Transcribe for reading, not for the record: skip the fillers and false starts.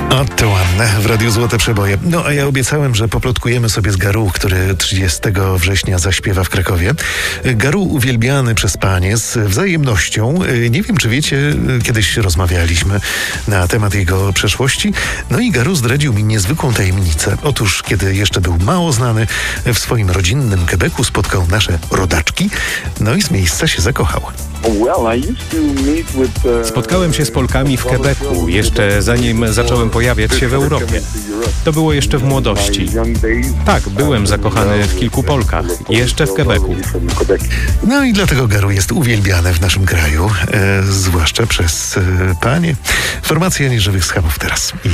Oto ładne w Radiu Złote Przeboje. No a ja obiecałem, że poplotkujemy sobie z Garu, który 30 września zaśpiewa w Krakowie. Garu uwielbiany przez panie z wzajemnością. Nie wiem, czy wiecie, kiedyś rozmawialiśmy na temat jego przeszłości. No i Garu zdradził mi niezwykłą tajemnicę. Otóż, kiedy jeszcze był mało znany, w swoim rodzinnym Quebecu spotkał nasze rodaczki. No i z miejsca się zakochał. Spotkałem się z Polkami w Quebecu, jeszcze zanim zacząłem pojawiać się w Europie. To było jeszcze w młodości. Tak, byłem zakochany w kilku Polkach, jeszcze w Quebecu. No i dlatego Garu jest uwielbiany w naszym kraju, zwłaszcza przez panie. Formacja Nieżywych Schabów teraz.